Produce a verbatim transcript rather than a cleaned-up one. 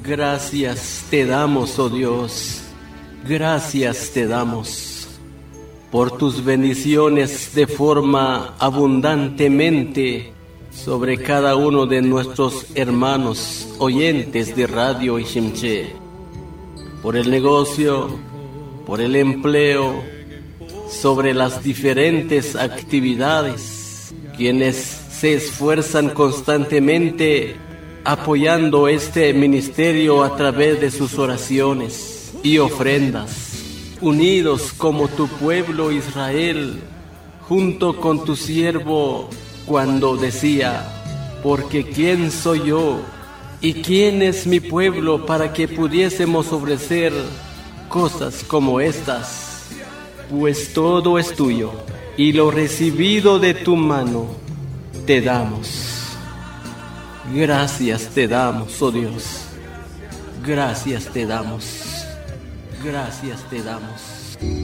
Gracias te damos, oh Dios, gracias te damos por tus bendiciones de forma abundantemente sobre cada uno de nuestros hermanos oyentes de Radio Ishimché, por el negocio, por el empleo, sobre las diferentes actividades, quienes se esfuerzan constantemente apoyando este ministerio a través de sus oraciones y ofrendas, unidos como tu pueblo Israel, junto con tu siervo cuando decía: porque ¿quién soy yo y quién es mi pueblo para que pudiésemos ofrecer cosas como estas? Pues todo es tuyo y lo recibido de tu mano te damos. Gracias te damos, oh Dios, gracias te damos, gracias te damos.